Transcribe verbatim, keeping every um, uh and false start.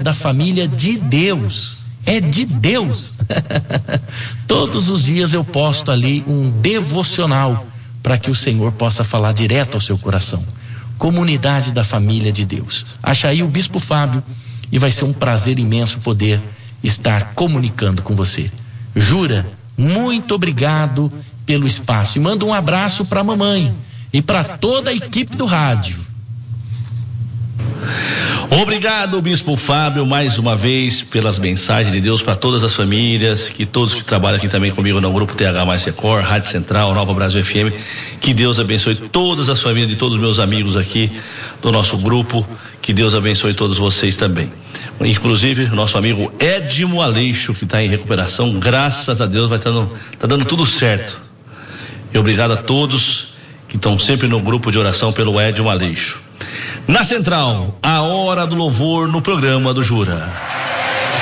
da família de Deus. É de Deus. Todos os dias eu posto ali um devocional para que o Senhor possa falar direto ao seu coração. Comunidade da família de Deus. Acha aí o Bispo Fábio e vai ser um prazer imenso poder estar comunicando com você. Jura, muito obrigado pelo espaço e manda um abraço para a mamãe e para toda a equipe do rádio. Obrigado, Bispo Fábio, mais uma vez pelas mensagens de Deus para todas as famílias, que todos que trabalham aqui também comigo no grupo T H mais Record, Rádio Central, Nova Brasil F M, que Deus abençoe todas as famílias de todos os meus amigos aqui do nosso grupo, que Deus abençoe todos vocês também. Inclusive, nosso amigo Edmo Aleixo, que está em recuperação, graças a Deus vai tá dando, tá dando tudo certo. E obrigado a todos que estão sempre no grupo de oração pelo Edmo Aleixo. Na Central, a hora do louvor no programa do Jura.